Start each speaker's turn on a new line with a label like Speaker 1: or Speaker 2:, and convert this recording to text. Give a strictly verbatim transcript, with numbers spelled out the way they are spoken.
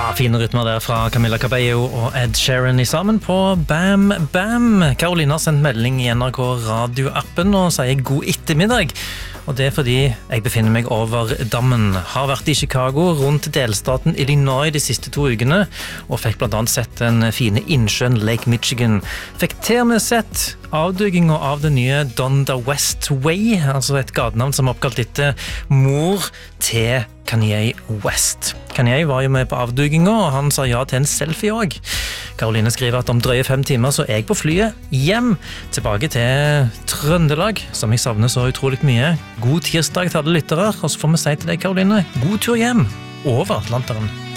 Speaker 1: Fine rytmer der fra Camila Cabello og Ed Sheeran I sammen på Bam Bam. Karoline har sendt melding I N R K radioappen og sier god ettermiddag. Og det er fordi jeg befinner meg over dammen. Har vært I Chicago rundt delstaten Illinois de siste to ukene, og fikk blant annet sett den fine innsjøen Lake Michigan. Fikk til og med sett avdugingen av det nye Donda West Way, altså et gatenavn som er oppkalt etter mor til Kanye West. Kanye var jo med på avdugingen, og han sa ja til en selfie også. Karoline skriver at om drøye fem timer så er jeg på flyet hjem, tilbake til Trøndelag, som jeg savner så utrolig mye. God tirsdag til alle lyttere, og så får vi si til deg, Karoline, god tur hjem over Atlanteren.